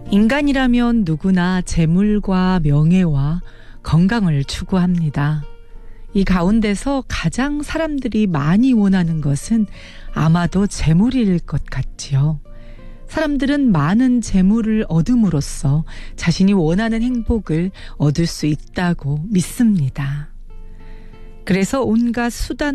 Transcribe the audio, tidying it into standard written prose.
인간이라면 누구나 재물과 명예와 건강을 추구합니다. 이 가운데서 가장 사람들이 많이 원하는 것은 아마도 재물일 것 같지요. 사람들은 많은 재물을 얻음으로써 자신이 원하는 행복을 얻을 수 있다고 믿습니다. 그래서 온갖 수단